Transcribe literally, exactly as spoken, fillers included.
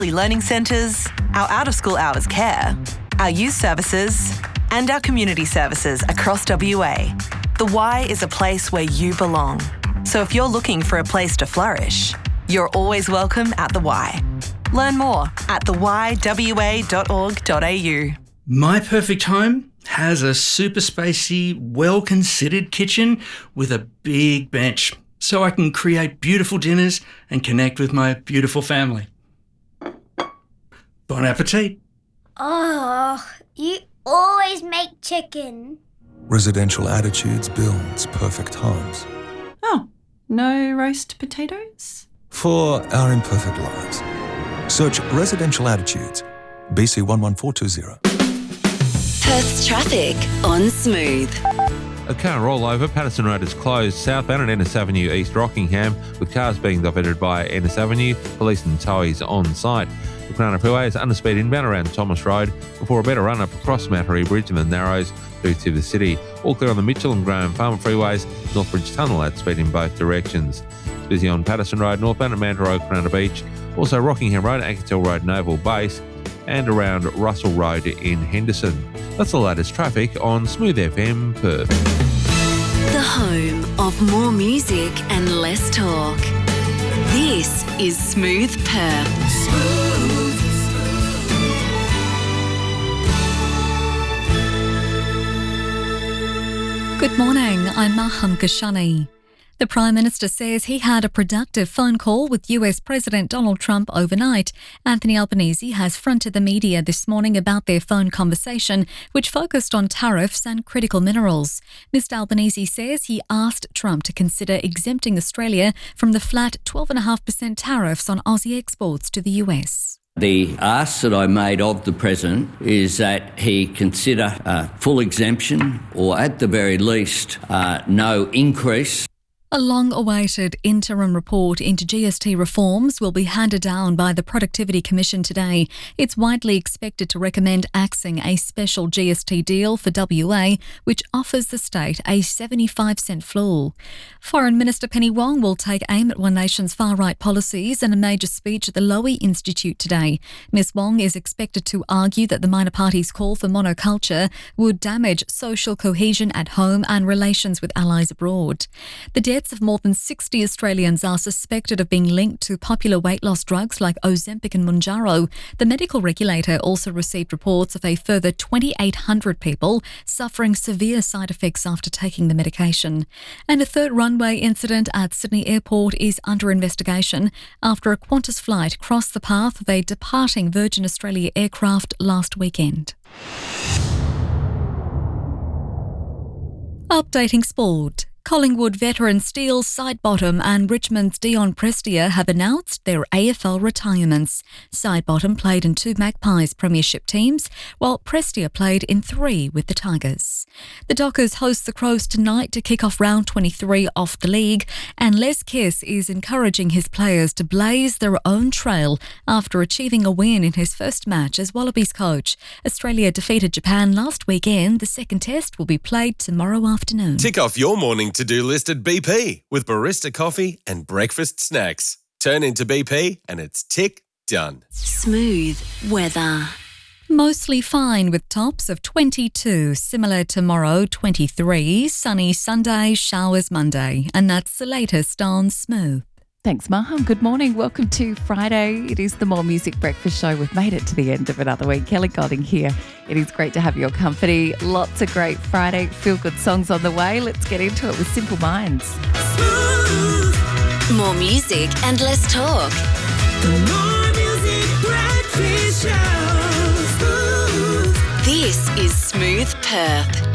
learning centres, our out-of-school hours care, our youth services, and our community services across W A. The Y is a place where you belong. So if you're looking for a place to flourish, you're always welcome at the Y. Learn more at the y w a dot org dot a u. My perfect home has a super spacey, well-considered kitchen with a big bench, so I can create beautiful dinners and connect with my beautiful family. Bon appetit. Oh, you always make chicken. Residential Attitudes builds perfect homes. Oh, no roast potatoes? For our imperfect lives. Search Residential Attitudes, B C one one four two zero. Perth's traffic on Smooth. A car rollover. Patterson Road is closed southbound at Ennis Avenue, East Rockingham, with cars being diverted by Ennis Avenue. Police and towies on site. The Kwinana Freeway is underspeed inbound around Thomas Road before a better run up across Mattery Bridge and the Narrows through to the city. All clear on the Mitchell and Graham Farmer freeways, Northbridge Tunnel at speed in both directions. It's busy on Patterson Road northbound at Manta Road, Kwinana Beach, also Rockingham Road, Anketel Road, Naval Base, and around Russell Road in Henderson. That's the latest traffic on Smooth F M Perth. The home of more music and less talk. This is Smooth Perth. Smooth. Good morning, I'm Maham Kashani. The Prime Minister says he had a productive phone call with U S President Donald Trump overnight. Anthony Albanese has fronted the media this morning about their phone conversation, which focused on tariffs and critical minerals. Mister Albanese says he asked Trump to consider exempting Australia from the flat twelve point five percent tariffs on Aussie exports to the U S. The ask that I made of the President is that he consider a full exemption or at the very least uh, no increase. A long-awaited interim report into G S T reforms will be handed down by the Productivity Commission today. It's widely expected to recommend axing a special G S T deal for W A, which offers the state a seventy-five cent floor. Foreign Minister Penny Wong will take aim at One Nation's far-right policies in a major speech at the Lowy Institute today. Miz Wong is expected to argue that the minor party's call for monoculture would damage social cohesion at home and relations with allies abroad. The death of more than sixty Australians are suspected of being linked to popular weight loss drugs like Ozempic and Mounjaro. The medical regulator also received reports of a further twenty-eight hundred people suffering severe side effects after taking the medication. And a third runway incident at Sydney Airport is under investigation after a Qantas flight crossed the path of a departing Virgin Australia aircraft last weekend. Updating sport. Collingwood veteran Steele Sidebottom and Richmond's Dion Prestia have announced their A F L retirements. Sidebottom played in two Magpies premiership teams, while Prestia played in three with the Tigers. The Dockers host the Crows tonight to kick off round twenty-three of the league, and Les Kiss is encouraging his players to blaze their own trail after achieving a win in his first match as Wallabies coach. Australia defeated Japan last weekend. The second test will be played tomorrow afternoon. Tick off your morning to-do list at B P with barista coffee and breakfast snacks. Turn into B P and it's tick done. Smooth weather. Mostly fine with tops of twenty-two, similar tomorrow twenty-three, sunny Sunday, showers Monday. And that's the latest on Smooth. Thanks, Maham. Good morning. Welcome to Friday. It is the More Music Breakfast Show. We've made it to the end of another week. Kelly Golding here. It is great to have your company. Lots of great Friday feel-good songs on the way. Let's get into it with Simple Minds. Smooth. More music and less talk. The More Music Breakfast Show. Smooth. This is Smooth Perth.